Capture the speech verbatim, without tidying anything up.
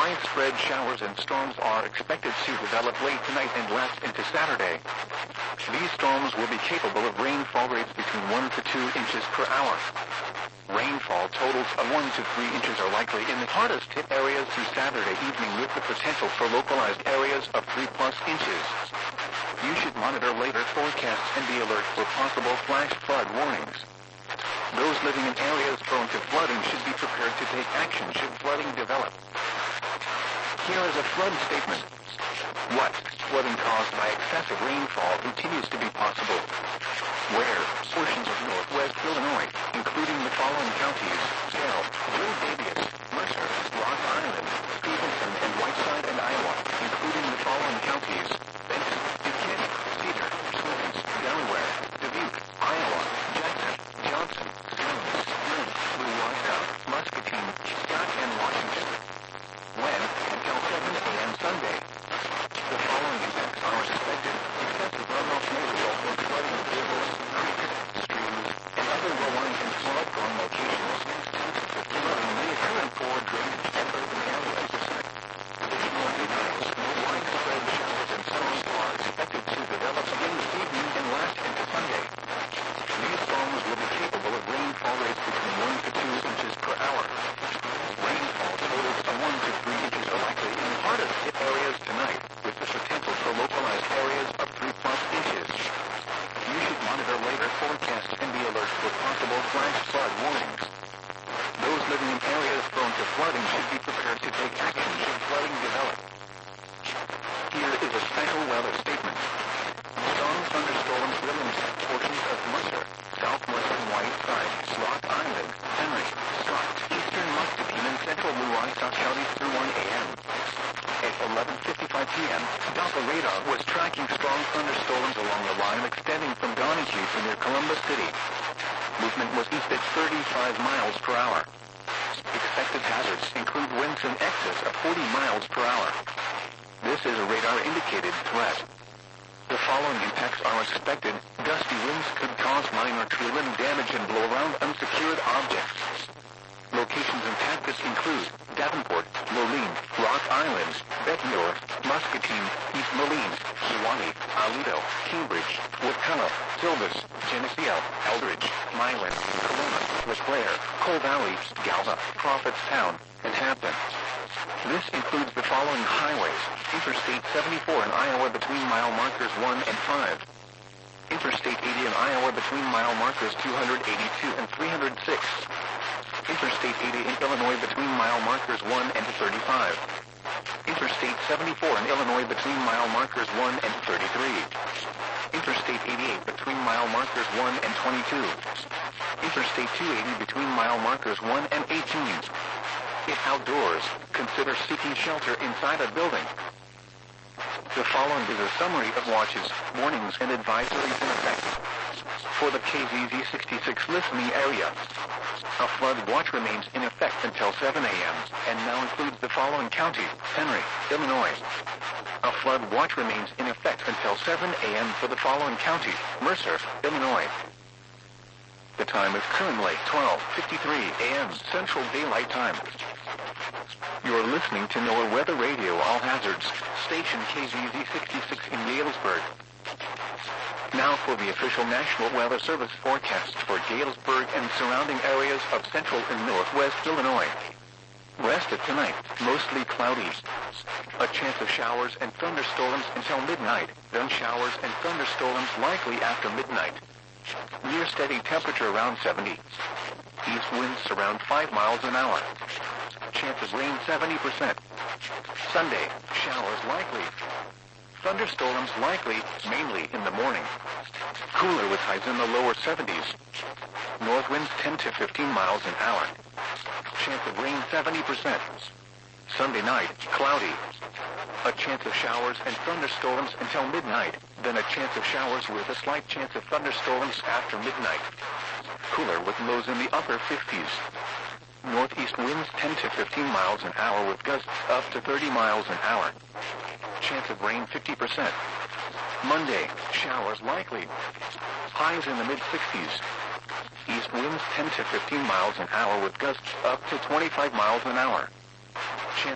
Widespread showers and storms are expected to develop late tonight and last into Saturday. These storms will be capable of rainfall rates between one to two inches per hour. Rainfall totals of one to three inches are likely in the hardest hit areas through Saturday evening, with the potential for localized areas of three plus inches. You should monitor later forecasts and be alert for possible flash flood warnings. Those living in areas prone to flooding should be prepared to take action should flooding develop. Here is a flood statement. What flooding caused by excessive rainfall continues to be possible? Where portions of northwest Illinois, including the following counties: Carroll, Will Daviess, Mercer, Rock Island, Stevenson, and Whiteside, and Iowa, including the following counties: Benton, Buchanan, Cedar, Swins, Delaware, Dubuque, Iowa, Jackson, Johnson, Stearns, Lynn, Louisa, Muscatine, Scott, and Washington. When? Until seven a m Sunday. The following impacts are expected: excessive runoff may result in flooding of rivers, creeks, streams, and other low-lying and flood-prone locations. Flooding may occur in poor drainage and urban areas. Additional details: widespread showers and storms are expected to develop again this evening and last into Sunday. These storms will be capable of rainfall rates between one to two inches per hour. Rainfall totals of one to three inches are likely in the hardest hit areas tonight, with the potential for localized areas of three plus inches. You should monitor later forecasts and be alert for possible flash flood warnings. Those living in areas prone to flooding should be prepared to take action should flooding develop. Here is a special weather statement. Strong thunderstorms will impact portions of Mercer, southwestern Whiteside, Rock Island, Henry, Scott, eastern Muscatine, and central Louisa counties through one a m At eleven fifty-five p m, Doppler radar was tracking strong thunderstorms along the line extending from Donahue to near Columbus City. Movement was east at thirty-five miles per hour. Expected hazards include winds in excess of forty miles per hour. This is a radar-indicated threat. The following impacts are expected: gusty winds could cause minor tree limb damage and blow around unsecured objects. Locations impacted include Davenport, Moline, Rock Island, Bettendorf, Muscatine, East Moline, Kewanee, Aledo, Cambridge, Wakulla, Silvis, Geneseo, Eldridge, Milan, Corona, LeClaire, Coal Valley, Galva, Prophetstown, and Hampton. This includes the following highways: Interstate seventy-four in Iowa between mile markers one and five. Interstate eighty in Iowa between mile markers two hundred eighty-two and three hundred six. Interstate eighty in Illinois between mile markers one and thirty-five. Interstate seventy-four in Illinois between mile markers one and thirty-three. Interstate eighty-eight between mile markers one and twenty-two. Interstate two eighty between mile markers one and eighteen. If outdoors, consider seeking shelter inside a building. The following is a summary of watches, warnings, and advisories in effect. For the K Z Z sixty-six listening area, a flood watch remains in effect until seven a m and now includes the following counties: Henry, Illinois. A flood watch remains in effect until seven a m for the following counties: Mercer, Illinois. The time is currently twelve fifty-three a m Central Daylight Time. You're listening to NOAA Weather Radio All Hazards, station K Z Z sixty-six in Galesburg. Now for the official National Weather Service forecast for Galesburg and surrounding areas of central and northwest Illinois. Rest of tonight, mostly cloudy. A chance of showers and thunderstorms until midnight, then showers and thunderstorms likely after midnight. Near steady temperature around seventy. East winds around five miles an hour. Chance of rain seventy percent. Sunday, showers likely. Thunderstorms likely, mainly in the morning. Cooler with highs in the lower seventies. North winds ten to fifteen miles an hour. Chance of rain seventy percent. Sunday night, cloudy. A chance of showers and thunderstorms until midnight, then a chance of showers with a slight chance of thunderstorms after midnight. Cooler with lows in the upper fifties. Northeast winds ten to fifteen miles an hour with gusts up to thirty miles an hour. Chance of rain fifty percent. Monday, showers likely. Highs in the mid-sixties. East winds ten to fifteen miles an hour with gusts up to twenty-five miles an hour.